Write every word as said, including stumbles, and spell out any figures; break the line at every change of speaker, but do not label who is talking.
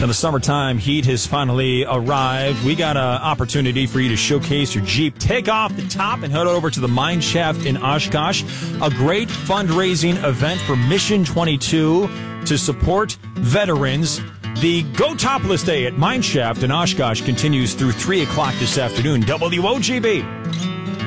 Now, the summertime heat has finally arrived. We got an opportunity for you to showcase your Jeep. Take off the top and head over to the Mine Shaft in Oshkosh, a great fundraising event for Mission twenty-two to support veterans. The Go Topless Day at Mine Shaft in Oshkosh continues through three o'clock this afternoon. W O G B.